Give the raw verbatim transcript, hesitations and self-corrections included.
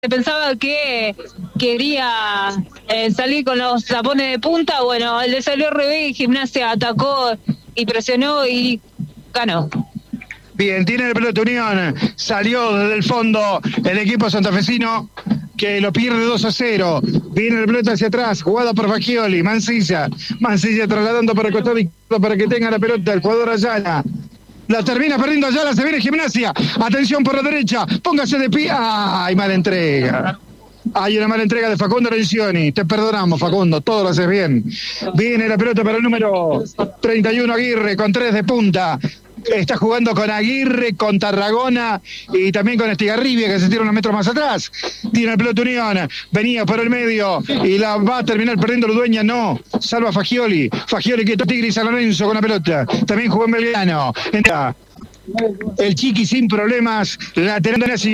pensaba que quería eh, salir con los tapones de punta. Bueno, le salió al revés y Gimnasia atacó y presionó y ganó. Bien, tiene el pelota Unión, salió desde el fondo el equipo santafesino que lo pierde dos a cero. Viene el pelota hacia atrás, jugada por Fagioli, Mancilla, Mancilla trasladando para el costado izquierdo para que tenga la pelota el jugador Ayala. La termina perdiendo Ayala, se viene Gimnasia. Atención por la derecha, póngase de pie. ¡Ay, mala entrega! Hay una mala entrega de Facundo Rencioni. Te perdonamos, Facundo, todo lo haces bien. Viene la pelota para el número treinta y uno, Aguirre, con tres de punta. Está jugando con Aguirre, con Tarragona y también con Estigarribia, que se tira unos metros más atrás. Tiene el pelota Unión, venía por el medio y la va a terminar perdiendo Ludueña. No, salva Fagioli. Fagioli que Tigre y San Lorenzo con la pelota. También jugó en Belgrano. Entra el Chiqui sin problemas. Lateral así.